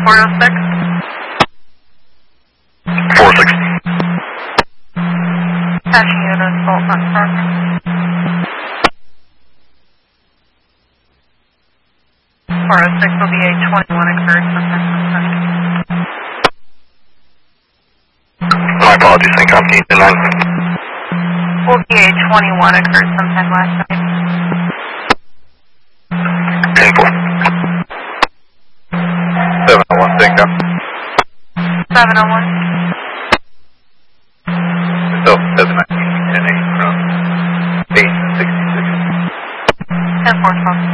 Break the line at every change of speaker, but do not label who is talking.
406.
460.
Passing you to Salt Lake Park. 406 will be a 21 occurred sometime last night.
My apologies, think I'm the 9.
Will be a 21 occurred sometime last night.
10-4. 701, think I'm.
701.
So, 719, 10-8 from 866.
10-4-12.